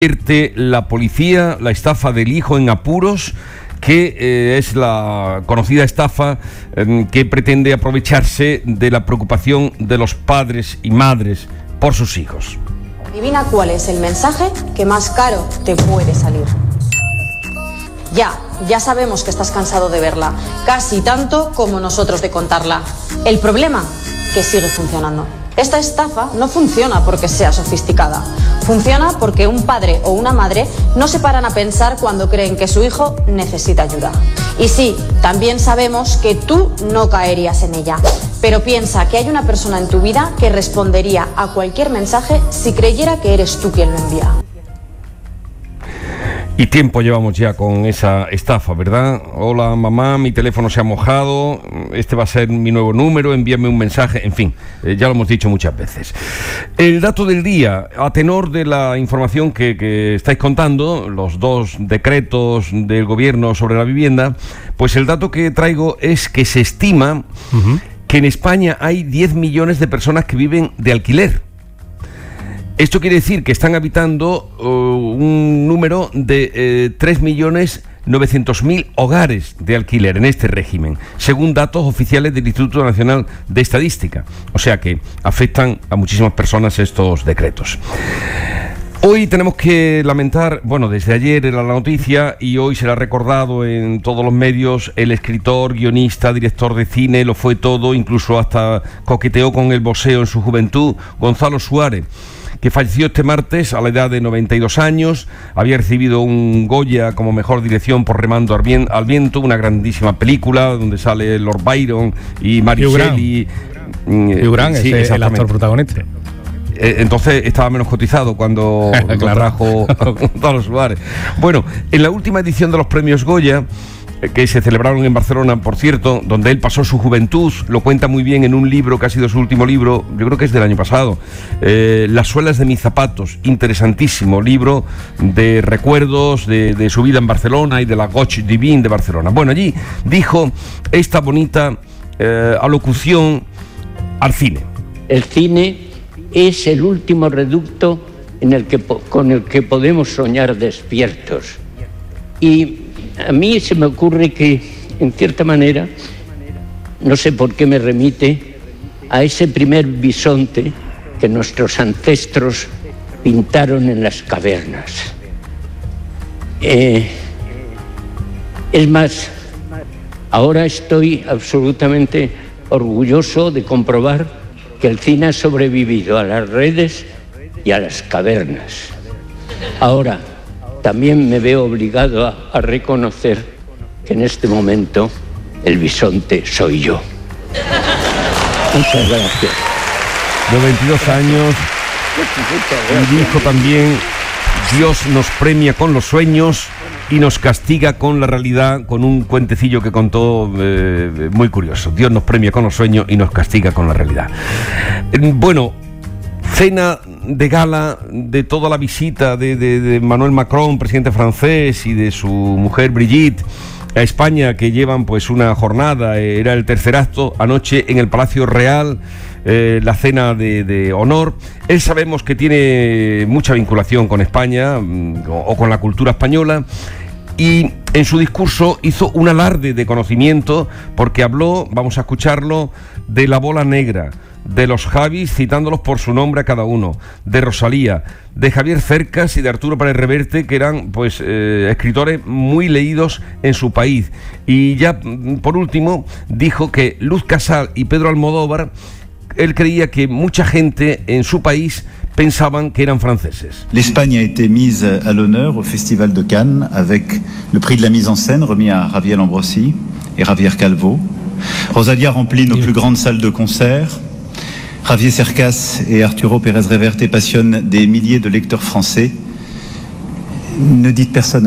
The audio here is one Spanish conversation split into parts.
La policía la estafa del hijo en apuros, que es la conocida estafa que pretende aprovecharse de la preocupación de los padres y madres por sus hijos. Adivina cuál es el mensaje que más caro te puede salir. Ya sabemos que estás cansado de verla, casi tanto como nosotros de contarla. El problema, que sigue funcionando. Esta estafa no funciona porque sea sofisticada. Funciona porque un padre o una madre no se paran a pensar cuando creen que su hijo necesita ayuda. Y sí, también sabemos que tú no caerías en ella. Pero piensa que hay una persona en tu vida que respondería a cualquier mensaje si creyera que eres tú quien lo envía. Y tiempo llevamos ya con esa estafa, ¿verdad? Hola mamá, mi teléfono se ha mojado, este va a ser mi nuevo número, envíame un mensaje, en fin, ya lo hemos dicho muchas veces. El dato del día, a tenor de la información que estáis contando, los dos decretos del gobierno sobre la vivienda, pues el dato que traigo es que se estima que en España hay 10 millones de personas que viven de alquiler. Esto quiere decir que están habitando un número de 3.900.000 hogares de alquiler en este régimen, según datos oficiales del Instituto Nacional de Estadística. O sea que afectan a muchísimas personas estos decretos. Hoy tenemos que lamentar, bueno, desde ayer era la noticia y hoy se la ha recordado en todos los medios, el escritor, guionista, director de cine, lo fue todo, incluso hasta coqueteó con el boxeo en su juventud, Gonzalo Suárez, que falleció este martes a la edad de 92 años, había recibido un Goya como mejor dirección por Remando al Viento, una grandísima película donde sale Lord Byron y Mary Shelley. Hugh Grant es el actor protagonista. Entonces estaba menos cotizado cuando lo trajo Gonzalo Suárez. Bueno, en la última edición de los premios Goya, que se celebraron en Barcelona, por cierto, donde él pasó su juventud, lo cuenta muy bien en un libro que ha sido su último libro, yo creo que es del año pasado, Las suelas de mis zapatos, interesantísimo libro de recuerdos de su vida en Barcelona y de la Gauche Divine de Barcelona. Bueno, allí dijo esta bonita alocución al cine. El cine es el último reducto con el que podemos soñar despiertos. Y a mí se me ocurre que, en cierta manera, no sé por qué me remite a ese primer bisonte que nuestros ancestros pintaron en las cavernas. Es más, ahora estoy absolutamente orgulloso de comprobar que el cine ha sobrevivido a las redes y a las cavernas. Ahora, también me veo obligado a reconocer que en este momento el bisonte soy yo. Muchas gracias. 92 años y dijo también: Dios nos premia con los sueños y nos castiga con la realidad, con un cuentecillo que contó muy curioso. Dios nos premia con los sueños y nos castiga con la realidad. Bueno, cena de gala de toda la visita de Emmanuel Macron, presidente francés, y de su mujer Brigitte a España, que llevan pues una jornada, era el tercer acto anoche en el Palacio Real, la cena de honor. Él sabemos que tiene mucha vinculación con España o con la cultura española, y en su discurso hizo un alarde de conocimiento porque habló, vamos a escucharlo, de la bola negra, de los Javis, citándolos por su nombre a cada uno, de Rosalía, de Javier Cercas y de Arturo Pérez Reverte, que eran pues escritores muy leídos en su país. Y ya por último dijo que Luz Casal y Pedro Almodóvar, él creía que mucha gente en su país pensaban que eran franceses. L'Espagne a été mise à l'honneur au Festival de Cannes avec le prix de la mise en scène remis à Javier Ambrosi et Javier Calvo. Rosalía remplit nos plus grandes salles de concert. Javier Cercas et Arturo Pérez Reverte passionnent des milliers de lecteurs français. Ne dites personne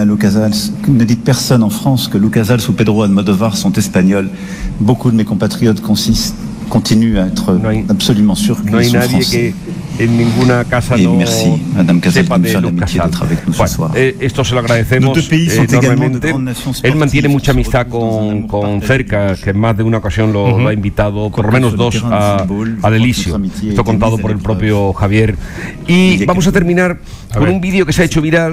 en France que Lou Casals ou Pedro Almodóvar sont espagnols. Beaucoup de mes compatriotes continue à être absolument sûr qu'ils sont français. En ninguna casa no merci, Madame Casal, de faire l'amitié d'être avec nous ce soir. Esto se lo agradecemos enormemente. Él mantiene mucha amistad con Cercas, que en más de una ocasión lo ha invitado, por lo menos 2, al Elíseo. Esto contado por el propio Javier. Y vamos a terminar con un vídeo que se ha hecho viral